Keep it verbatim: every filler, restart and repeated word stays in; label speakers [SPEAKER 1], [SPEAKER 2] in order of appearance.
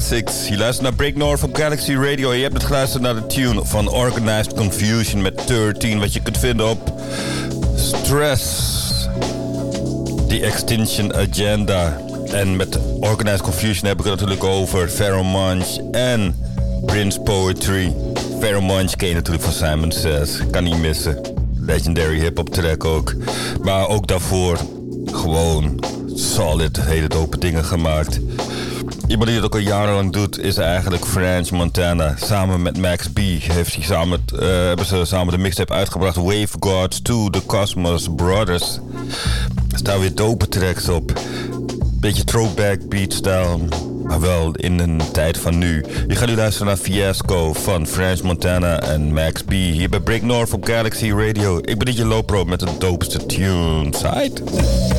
[SPEAKER 1] Classics. Je luistert naar Break North op Galaxy Radio. Je hebt het geluisterd naar de tune van Organized Confusion met dertien. Wat je kunt vinden op Stress, The Extinction Agenda. En met Organized Confusion heb ik het natuurlijk over Pharoah Monch en Prince Poetry. Pharoah Monch ken je natuurlijk van Simon Says. Kan niet missen. Legendary hip-hop track ook. Maar ook daarvoor gewoon solid, hele dope dingen gemaakt. Iemand die het ook al jarenlang doet is eigenlijk French Montana. Samen met Max B heeft hij samen, uh, hebben ze samen de mixtape uitgebracht. Wave Gods to the Cosmos Brothers. Er staan weer dope tracks op. Beetje throwback beatstyle, maar wel in een tijd van nu. Je gaat nu luisteren naar Fiasco van French Montana en Max B. Hier bij Break North op Galaxy Radio. Ik ben D J Lopro met de dopeste tunes. Right?